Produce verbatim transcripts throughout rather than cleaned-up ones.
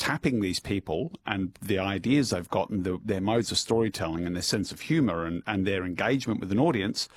tapping these people and the ideas they've got and the, their modes of storytelling and their sense of humour and, and their engagement with an audience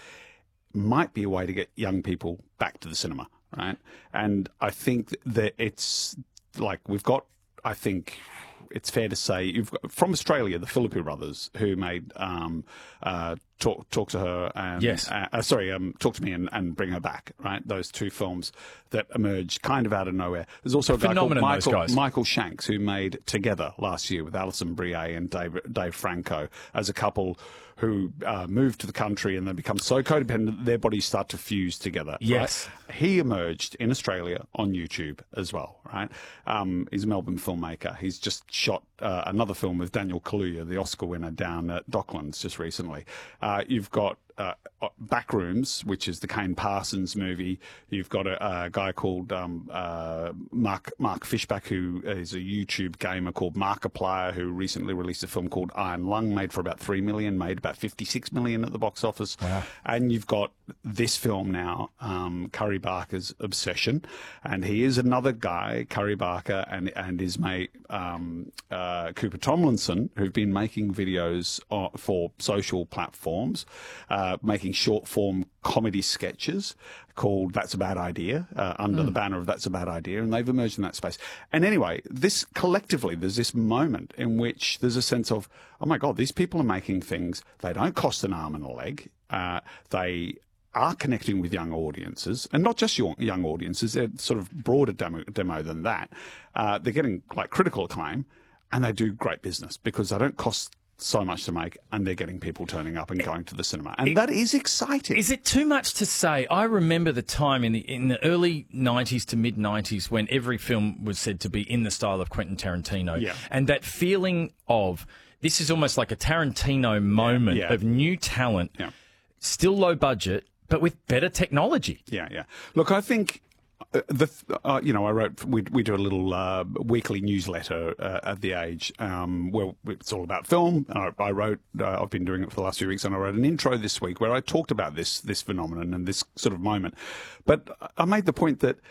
might be a way to get young people back to the cinema, right? And I think that it's like we've got, I think it's fair to say, you've got, from Australia, the Philippou brothers, who made um, uh, Talk Talk to Her and yes. uh, uh, sorry, um, Talk to Me and, and Bring Her Back, right? Those two films that emerged kind of out of nowhere. There's also a guy called Michael, Michael Shanks who made Together last year with Alison Brie and Dave, Dave Franco as a couple who uh, moved to the country and they become so codependent their bodies start to fuse together. Yes. Right? He emerged in Australia on YouTube as well, right? Um, he's a Melbourne filmmaker. He's just shot uh, another film with Daniel Kaluuya, the Oscar winner, down at Docklands just recently. Uh, you've got uh, Backrooms, which is the Kane Parsons movie. You've got a, a guy called um, uh, Mark Mark Fishback, who is a YouTube gamer called Markiplier, who recently released a film called Iron Lung, made for about three million, made about fifty-six million at the box office. Wow. And you've got this film now, um, Curry Barker's Obsession, and he is another guy, Curry Barker, and and his mate um, uh, Cooper Tomlinson, who've been making videos uh, for social platforms, uh, making short form comedy sketches called That's a Bad Idea, uh, under mm. the banner of That's a Bad Idea, and they've emerged in that space. And anyway, this collectively, there's this moment in which there's a sense of, oh my God, these people are making things, they don't cost an arm and a leg, uh, they are connecting with young audiences, and not just young, young audiences, they're sort of broader demo, demo than that. Uh, they're getting like critical acclaim, and they do great business because they don't cost so much to make, and they're getting people turning up and going to the cinema, and it, that is exciting. Is it too much to say? I remember the time in the in the early nineties to mid nineties when every film was said to be in the style of Quentin Tarantino, yeah. and that feeling of this is almost like a Tarantino moment yeah, yeah. of new talent, yeah. still low budget, but with better technology. Yeah, yeah. Look, I think. Uh, the uh, you know I wrote we we do a little uh, weekly newsletter uh, at The Age um, where it's all about film. I, I wrote uh, I've been doing it for the last few weeks, and I wrote an intro this week where I talked about this this phenomenon and this sort of moment. But I made the point that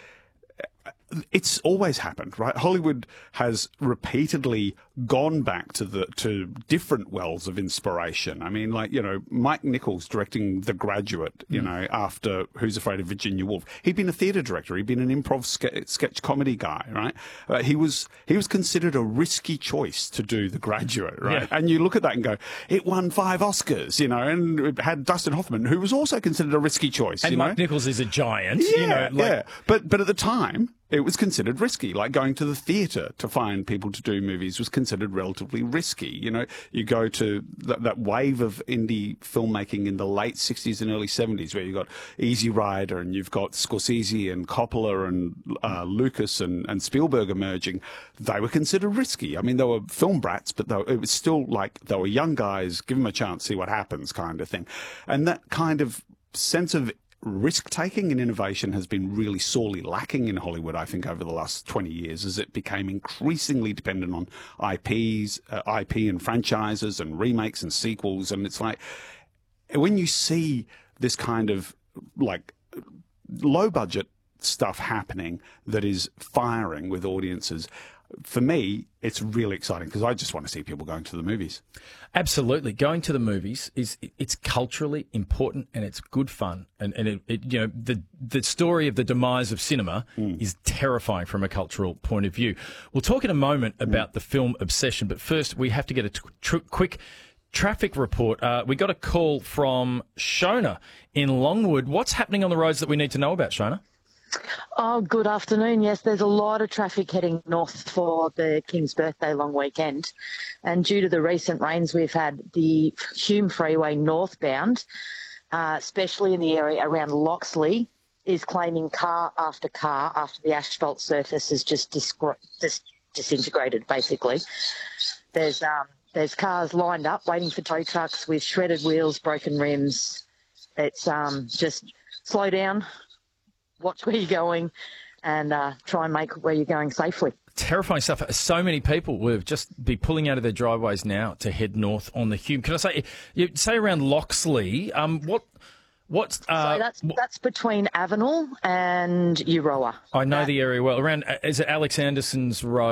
it's always happened, right? Hollywood has repeatedly gone back to the to different wells of inspiration. I mean, like, you know, Mike Nichols directing The Graduate, you mm. know, after Who's Afraid of Virginia Woolf. He'd been a theatre director. He'd been an improv ske- sketch comedy guy, right? Uh, he was he was considered a risky choice to do The Graduate, right? Yeah. And you look at that and go, it won five Oscars, you know, and it had Dustin Hoffman, who was also considered a risky choice. And you Mike know? Nichols is a giant, yeah, you know. Like- yeah, but but at the time, it was considered risky. Like going to the theatre to find people to do movies was considered relatively risky. You know, you go to that, that wave of indie filmmaking in the late sixties and early seventies where you've got Easy Rider and you've got Scorsese and Coppola and uh, Lucas and, and Spielberg emerging. They were considered risky. I mean, they were film brats, but they were, it was still like they were young guys, give them a chance, see what happens kind of thing. And that kind of sense of risk-taking and innovation has been really sorely lacking in Hollywood, I think, over the last twenty years, as it became increasingly dependent on I Ps, uh, I P and franchises and remakes and sequels. And it's like, when you see this kind of, like, low-budget stuff happening that is firing with audiences, for me, it's really exciting because I just want to see people going to the movies. Absolutely. Going to the movies is it's culturally important and it's good fun. And, and it, it, you know, the the story of the demise of cinema mm. is terrifying from a cultural point of view. We'll talk in a moment about mm. the film Obsession, but first we have to get a t- tr- quick traffic report. Uh, we got a call from Shona in Longwood. What's happening on the roads that we need to know about, Shona? Oh, good afternoon. Yes, there's a lot of traffic heading north for the King's birthday long weekend. And due to the recent rains we've had, the Hume Freeway northbound, uh, especially in the area around Loxley, is claiming car after car after the asphalt surface is just disgr- dis- disintegrated, basically. There's um, there's cars lined up waiting for tow trucks with shredded wheels, broken rims. It's um, just slow down, watch where you're going, and uh, try and make where you're going safely. Terrifying stuff. So many people will just be pulling out of their driveways now to head north on the Hume. Can I say, you say around Loxley, um, what, what's... Uh, so that's, that's between Avenel and Euroa. I know that, the area well. Around, is it Alex Anderson's Road?